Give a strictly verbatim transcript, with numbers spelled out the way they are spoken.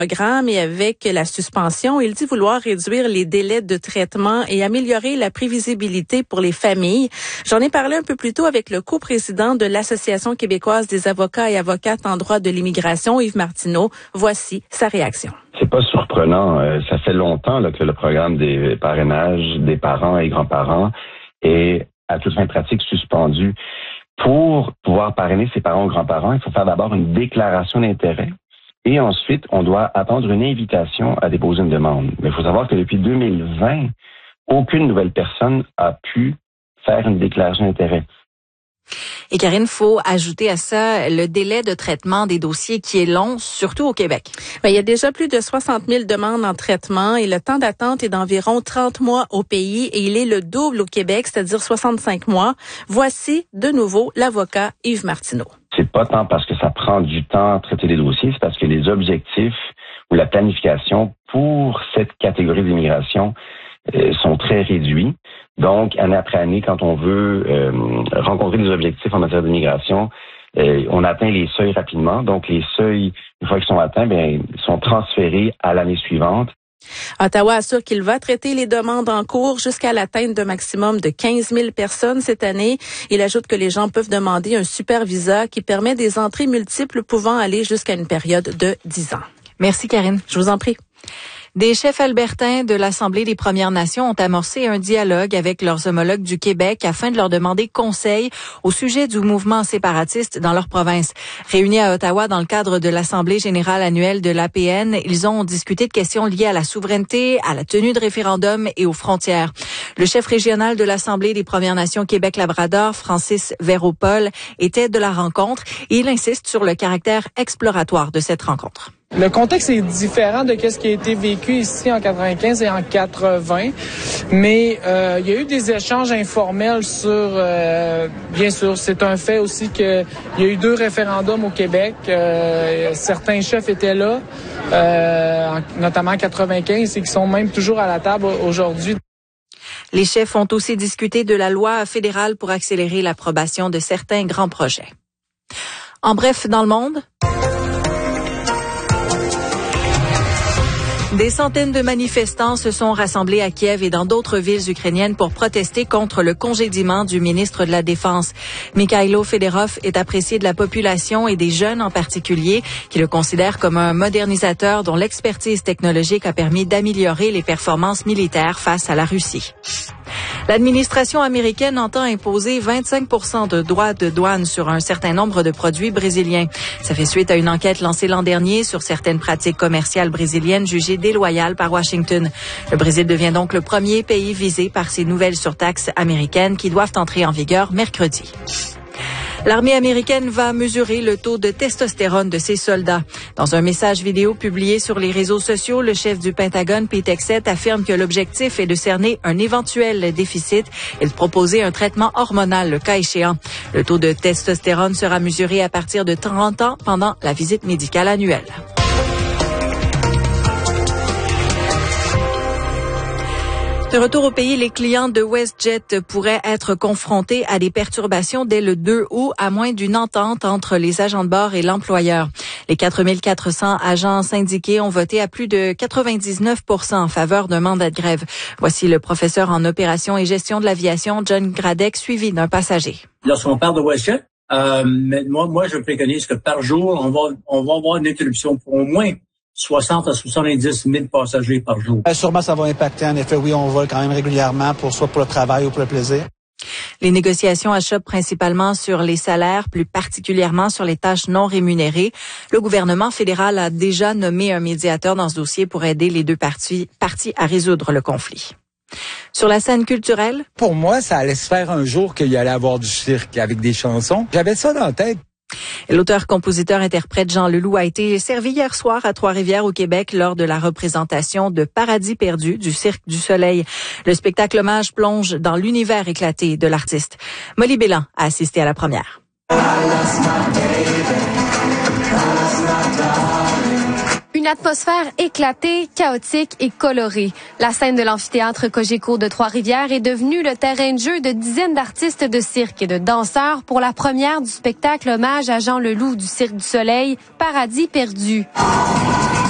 programme et avec la suspension, il dit vouloir réduire les délais de traitement et améliorer la prévisibilité pour les familles. J'en ai parlé un peu plus tôt avec le coprésident de l'Association québécoise des avocats et avocates en droit de l'immigration, Yves Martineau. Voici sa réaction. C'est pas surprenant. Euh, ça fait longtemps là, que le programme des parrainages des parents et grands-parents est à toute fin pratique suspendu. Pour pouvoir parrainer ses parents ou grands-parents, il faut faire d'abord une déclaration d'intérêt. Et ensuite, on doit attendre une invitation à déposer une demande. Mais il faut savoir que depuis deux mille vingt, aucune nouvelle personne a pu faire une déclaration d'intérêt. Et Karine, faut ajouter à ça le délai de traitement des dossiers qui est long, surtout au Québec. Bien, il y a déjà plus de soixante mille demandes en traitement et le temps d'attente est d'environ trente mois au pays et il est le double au Québec, c'est-à-dire soixante-cinq mois. Voici de nouveau l'avocat Yves Martineau. C'est pas tant parce que ça prend du temps à traiter les dossiers, c'est parce que les objectifs ou la planification pour cette catégorie d'immigration euh, sont très réduits. Donc, année après année, quand on veut euh, rencontrer des objectifs en matière d'immigration, euh, on atteint les seuils rapidement. Donc, les seuils, une fois qu'ils sont atteints, bien, ils sont transférés à l'année suivante. Ottawa assure qu'il va traiter les demandes en cours jusqu'à l'atteinte d'un maximum de quinze mille personnes cette année. Il ajoute que les gens peuvent demander un super visa qui permet des entrées multiples pouvant aller jusqu'à une période de dix ans. Merci Karine. Je vous en prie. Des chefs albertains de l'Assemblée des Premières Nations ont amorcé un dialogue avec leurs homologues du Québec afin de leur demander conseil au sujet du mouvement séparatiste dans leur province. Réunis à Ottawa dans le cadre de l'Assemblée générale annuelle de l'A P N, ils ont discuté de questions liées à la souveraineté, à la tenue de référendums et aux frontières. Le chef régional de l'Assemblée des Premières Nations Québec-Labrador, Francis Véropol, était de la rencontre et il insiste sur le caractère exploratoire de cette rencontre. Le contexte est différent de ce qui a été vécu ici en quatre-vingt-quinze et en quatre-vingts, mais euh, il y a eu des échanges informels sur, euh, bien sûr, c'est un fait aussi qu'il y a eu deux référendums au Québec. Euh, certains chefs étaient là, euh, notamment en quatre-vingt-quinze, et qui sont même toujours à la table aujourd'hui. Les chefs ont aussi discuté de la loi fédérale pour accélérer l'approbation de certains grands projets. En bref, dans le monde, des centaines de manifestants se sont rassemblés à Kiev et dans d'autres villes ukrainiennes pour protester contre le congédiement du ministre de la Défense. Mikhailo Fedorov est apprécié de la population et des jeunes en particulier, qui le considèrent comme un modernisateur dont l'expertise technologique a permis d'améliorer les performances militaires face à la Russie. L'administration américaine entend imposer vingt-cinq pour cent de droits de douane sur un certain nombre de produits brésiliens. Ça fait suite à une enquête lancée l'an dernier sur certaines pratiques commerciales brésiliennes jugées déloyales par Washington. Le Brésil devient donc le premier pays visé par ces nouvelles surtaxes américaines qui doivent entrer en vigueur mercredi. L'armée américaine va mesurer le taux de testostérone de ses soldats. Dans un message vidéo publié sur les réseaux sociaux, le chef du Pentagone, Pete Hegseth, affirme que l'objectif est de cerner un éventuel déficit et de proposer un traitement hormonal le cas échéant. Le taux de testostérone sera mesuré à partir de trente ans pendant la visite médicale annuelle. De retour au pays, les clients de WestJet pourraient être confrontés à des perturbations dès le deux août, à moins d'une entente entre les agents de bord et l'employeur. Les quatre mille quatre cents agents syndiqués ont voté à plus de quatre-vingt-dix-neuf pour cent en faveur d'un mandat de grève. Voici le professeur en opération et gestion de l'aviation, John Gradec, suivi d'un passager. Lorsqu'on parle de WestJet, euh, moi, moi, je préconise que par jour, on va, on va avoir une interruption pour au moins soixante à soixante-dix mille passagers par jour. Euh, sûrement, ça va impacter. En effet, oui, on vole quand même régulièrement, pour soit pour le travail ou pour le plaisir. Les négociations achoppent principalement sur les salaires, plus particulièrement sur les tâches non rémunérées. Le gouvernement fédéral a déjà nommé un médiateur dans ce dossier pour aider les deux parties, parties à résoudre le conflit. Sur la scène culturelle? Pour moi, ça allait se faire un jour qu'il y allait avoir du cirque avec des chansons. J'avais ça dans la tête. L'auteur-compositeur-interprète Jean Leloup a été servi hier soir à Trois-Rivières au Québec lors de la représentation de Paradis perdu du Cirque du Soleil. Le spectacle hommage plonge dans l'univers éclaté de l'artiste. Molly Bélan a assisté à la première. Une atmosphère éclatée, chaotique et colorée. La scène de l'amphithéâtre Cogeco de Trois-Rivières est devenue le terrain de jeu de dizaines d'artistes de cirque et de danseurs pour la première du spectacle hommage à Jean Leloup du Cirque du Soleil, Paradis perdu.